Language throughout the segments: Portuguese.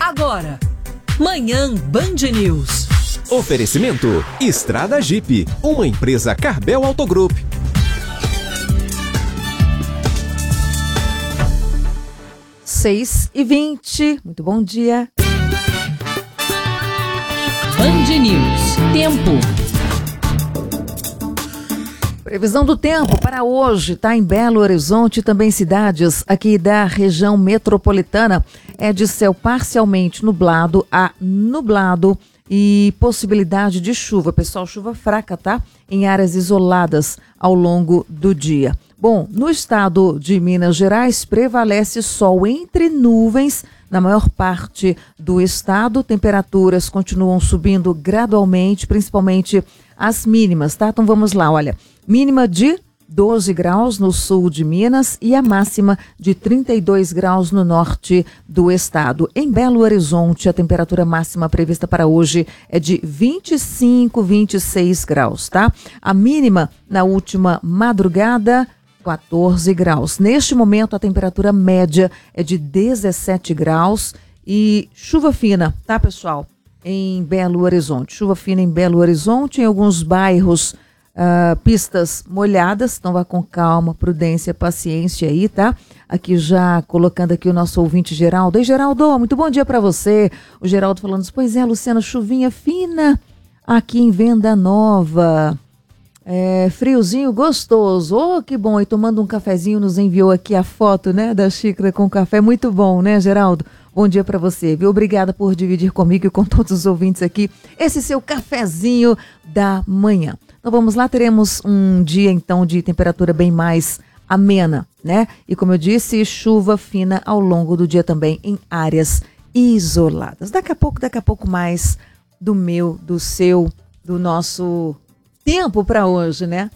Agora, Manhã Band News. Oferecimento Estrada Jeep, uma empresa Carbel Autogroup. Seis e 20, muito bom dia. Band News, tempo. Previsão do tempo para hoje, tá? Em Belo Horizonte e também cidades aqui da região metropolitana. É de céu parcialmente nublado a nublado e possibilidade de chuva. Pessoal, chuva fraca, tá? Em áreas isoladas ao longo do dia. Bom, no estado de Minas Gerais prevalece sol entre nuvens na maior parte do estado. Temperaturas continuam subindo gradualmente, principalmente as mínimas, tá? Então vamos lá, olha. Mínima de 12 graus no sul de Minas e a máxima de 32 graus no norte do estado. Em Belo Horizonte, a temperatura máxima prevista para hoje é de 25, 26 graus, tá? A mínima na última madrugada, 14 graus. Neste momento, a temperatura média é de 17 graus e chuva fina, tá, pessoal? Em Belo Horizonte. Chuva fina em Belo Horizonte, em alguns bairros, pistas molhadas, então vá com calma, prudência, paciência aí, tá? Aqui já colocando aqui o nosso ouvinte Geraldo. Ei, Geraldo, muito bom dia para você. O Geraldo falando, pois é, Luciana, chuvinha fina aqui em Venda Nova. Friozinho gostoso. Oh, que bom. E tomando um cafezinho, nos enviou aqui a foto, né, da xícara com café. Muito bom, né, Geraldo? Bom dia para você, viu? Obrigada por dividir comigo e com todos os ouvintes aqui esse seu cafezinho da manhã. Então vamos lá, teremos um dia então de temperatura bem mais amena, né? E como eu disse, chuva fina ao longo do dia também em áreas isoladas. Daqui a pouco mais do meu, do seu, do nosso tempo para hoje, né?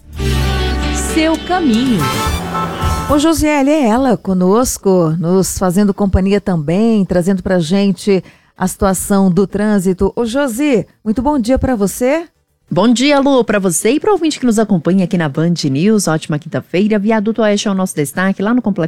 Seu caminho. Ô Josiele, é ela conosco, nos fazendo companhia também, trazendo pra gente a situação do trânsito. Ô Josi, muito bom dia para você. Bom dia, Lu, para você e para o ouvinte que nos acompanha aqui na Band News. Ótima quinta-feira. Viaduto Oeste é o nosso destaque lá no Complexo